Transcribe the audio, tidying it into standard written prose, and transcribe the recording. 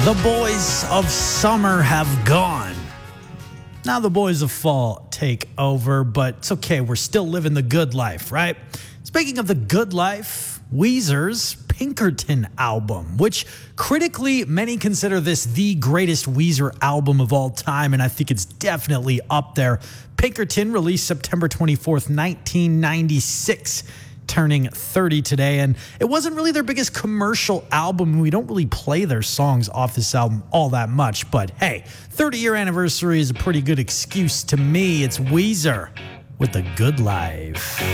The boys of summer have gone. Now the boys of fall take over, but it's okay. We're still living the good life, right? Speaking of the good life, Weezer's Pinkerton album, which critically many consider this the greatest Weezer album of all time, and I think it's definitely up there. Pinkerton released September 24th, 1996. Turning 30 today, and it wasn't really their biggest commercial album. We don't really play their songs off this album all that much, but hey, 30-year anniversary is a pretty good excuse to me. It's Weezer with The Good Life.